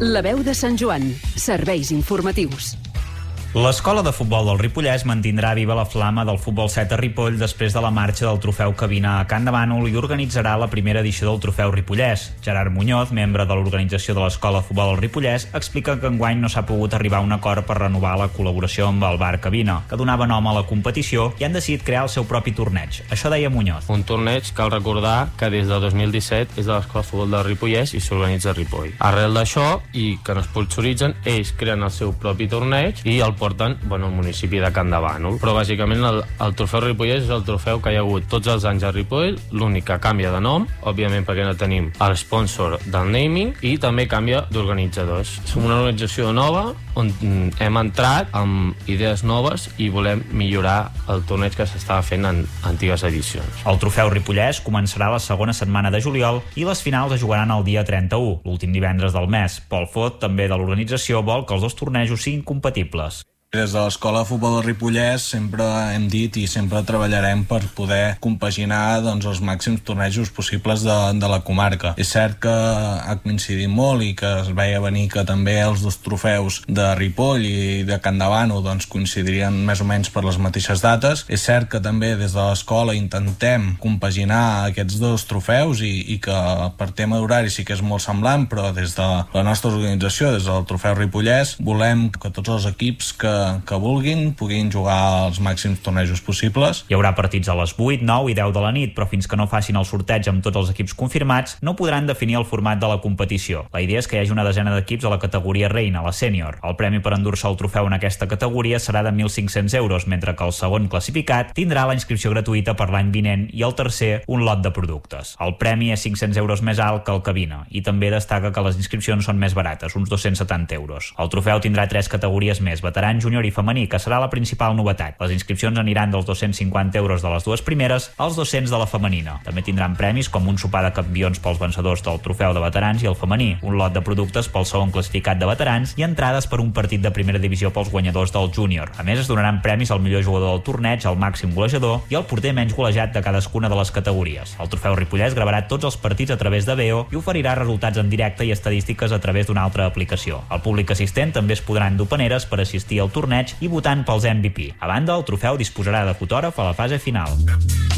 La veu de Sant Joan. Serveis informatius. L'escola de futbol del Ripollès mantindrà viva la flama del futbol 7 a Ripoll després de la marxa del trofeu Cabina a Can de Bànol i organitzarà la primera edició del trofeu Ripollès. Gerard Muñoz, membre de l'organització de l'escola de futbol del Ripollès, explica que enguany no s'ha pogut arribar a un acord per renovar la col·laboració amb el bar Cabina, que donava nom a la competició, i han decidit crear el seu propi torneig. Això deia Muñoz. Un torneig, cal recordar que des de 2017 és de l'escola de futbol del Ripollès i s'organitza a Ripoll. Arrel d'això, i que no es sponsoritzen, ells creen el seu propi torneig i el porten al municipi de Can de Bànol. Però bàsicament el trofeu Ripollès és el trofeu que hi ha hagut tots els anys a Ripoll, l'únic que canvia de nom, òbviament perquè no tenim el sponsor del naming, i també canvia d'organitzadors. Som una organització nova on hem entrat amb idees noves i volem millorar el torneig que s'estava fent en antigues edicions. El trofeu Ripollès començarà la segona setmana de juliol i les finals es jugaran el dia 31, l'últim divendres del mes. Pol Fot, també de l'organització, vol que els dos tornejos siguin compatibles. Des de l'Escola de Futbol del Ripollès sempre hem dit i sempre treballarem per poder compaginar els màxims tornejos possibles de la comarca. És cert que ha coincidit molt i que es veia venir que també els dos trofeus de Ripoll i de Can de Bànol coincidirien més o menys per les mateixes dates. És cert que també des de l'escola intentem compaginar aquests dos trofeus i que per tema d'horari sí que és molt semblant, però des de la nostra organització, des del trofeu Ripollès, volem que tots els equips que vulguin puguin jugar els màxims tornejos possibles. Hi haurà partits a les 8, 9 i 10 de la nit, però fins que no facin el sorteig amb tots els equips confirmats, no podran definir el format de la competició. La idea és que hi hagi una desena d'equips a la categoria reina, la sènior. El premi per endur-se el trofeu en aquesta categoria serà de 1.500 euros, mentre que el segon classificat tindrà la inscripció gratuïta per l'any vinent i el tercer un lot de productes. El premi és 500 euros més alt que el Cabina i també destaca que les inscripcions són més barates, uns 270 euros. El trofeu tindrà 3 categories més, veterans, júnior i femení, que serà la principal novetat. Les inscripcions aniran dels 250 euros de les dues primeres als 200 de la femenina. També tindran premis com un sopar de campions pels vencedors del trofeu de veterans i el femení, un lot de productes pel segon classificat de veterans i entrades per un partit de primera divisió pels guanyadors del júnior. A més, es donaran premis al millor jugador del torneig, al màxim golejador i al porter menys golejat de cadascuna de les categories. El trofeu Ripollès gravarà tots els partits a través de Veo i oferirà resultats en directe i estadístiques a través d'una altra aplicació. El públic assistent també es podrà endur paneres per assistir al torneig i votant pels MVP. A banda, el trofeu disposarà de fotògraf a la fase final.